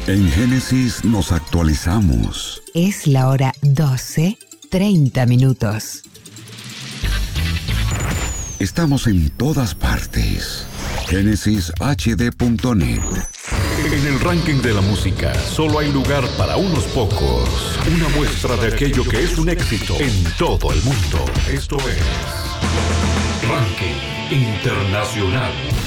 En Génesis nos actualizamos. Es la hora 12:30. Estamos en todas partes. GenesisHD.net. En el ranking de la música, solo hay lugar para unos pocos. Una muestra de aquello que es un éxito en todo el mundo. Esto es Ranking Internacional.